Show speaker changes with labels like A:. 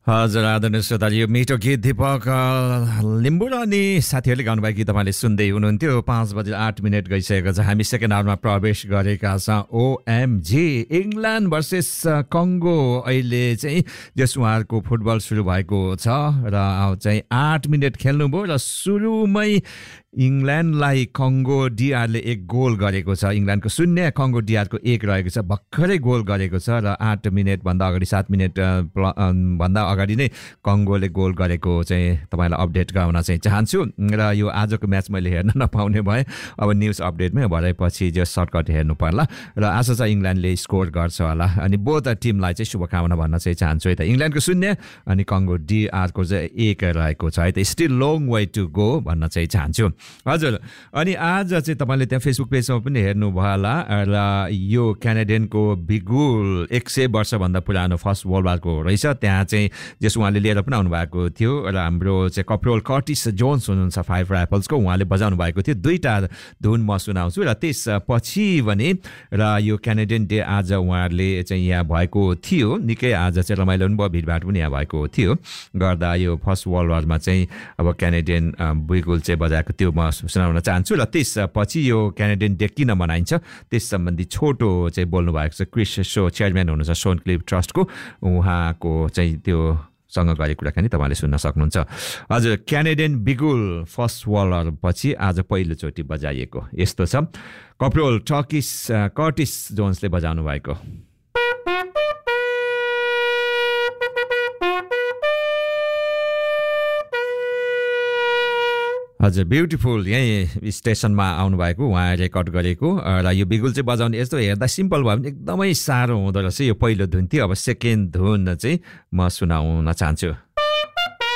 A: हजुर आदरणीय श्रोता यो मिठो गीत दीपक लिम्बू र अनि साथीहरूले गाउनुभएको गीत तपाईँले सुन्दै हुनुहुन्थ्यो 5:08 गइसकेको छ। हामी सेकेन्ड आवरमा प्रवेश गरेका छौँ। ओएमजी इङ्ल्यान्ड भर्सेस कङ्गो अहिले चाहिँ जस उहाँहरूको फुटबल सुरु भएको छ र चाहिँ 8 मिनट खेल्नुभयो र सुरुमै इङ्ल्यान्डलाई कङ्गो डिआरले 1 गोल गरेको छ। इङ्ल्यान्डको 0 कङ्गो डिआरको 1 रहेको छ। भर्खरै गोल गरेको छ र 8 मिनटभन्दा अगाडि 7 मिनट भन्दा अगाडि नै कङ्गोले गोल गरेको चाहिँ तपाईँलाई अपडेट गराउन चाहिँ चाहन्छु। र यो आजको म्याच मैले हेर्न नपाउने भएँ। अब न्युज अपडेटमै भरेपछि जो सर्टकट हेर्नु पर्ला र आशा छ इङ्ल्यान्डले स्कोर गर्छ होला। अनि बोथ टिमलाई चाहिँ शुभकामना भन्न चाहिँ चाहन्छु है त। इङ्ल्यान्डको 0 अनि कङ्गो डिआरको चाहिँ 1 रहेको छ है त। Still long way to go भन्न चाहिँ चाहन्छु। हजुर अनि आज चाहिँ तपाईँले त्यहाँ फेसबुक पेजमा पनि हेर्नुभयो होला र यो क्यानाडियनको बिगुल 100 वर्षभन्दा पुरानो फर्स्ट वर्ल्ड वारको रहेछ। त्यहाँ चाहिँ जस उहाँले लिएर पनि आउनुभएको थियो र हाम्रो चाहिँ कप्रोल कर्टिस जोन्स हुनुहुन्छ 5 राइफल्सको, उहाँले बजाउनु भएको थियो। 2टा धुन म सुनाउँछु र त्यसपछि भने र यो क्यानाडियन डे आज उहाँहरूले चाहिँ यहाँ भएको थियो। निकै आज चाहिँ रमाइलो पनि भयो, भिडभाड पनि यहाँ भएको थियो गर्दा यो फर्स्ट वर्ल्ड वारमा चाहिँ अब क्यानाडियन बिगुल चाहिँ बजाएको त्यो म सुनाउन चाहन्छु। र त्यसपछि यो क्यानाडियन डे किन मनाइन्छ त्यस सम्बन्धी छोटो चाहिँ बोल्नु भएको छ। क्रिस सो चेयरम्यान हुनुहुन्छ सोन क्लिफ ट्रस्टको, उहाँको चाहिँ त्यो सँग गरेको कुराकानी तपाईँले सुन्न सक्नुहुन्छ। हजुर क्यानाडियन बिगुल फर्स्ट वर्ल्ड वार पछि आज पहिलोचोटि बजाइएको यस्तो छ। कप्रोल कर्टिस जोन्सले बजाउनु भएको। हजुर ब्युटिफुल यहीँ स्टेसनमा आउनुभएको उहाँ रेकर्ड गरेको र यो बिगुल चाहिँ बजाउने यस्तो हेर्दा सिम्पल भयो भने एकदमै साह्रो हुँदो रहेछ। यो पहिलो धुन थियो। अब सेकेन्ड धुन चाहिँ म सुनाउन चाहन्छु।